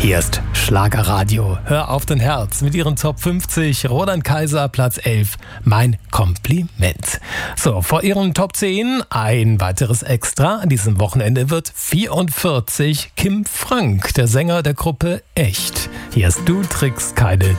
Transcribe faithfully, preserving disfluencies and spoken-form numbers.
Hier ist Schlagerradio. Hör auf dein Herz mit ihren Top fünfzig. Roland Kaiser, Platz elf. Mein Kompliment. So, vor ihren Top zehn ein weiteres Extra. An diesem Wochenende wird vierundvierzig. Kim Frank, der Sänger der Gruppe Echt. Hier ist Du trickst keine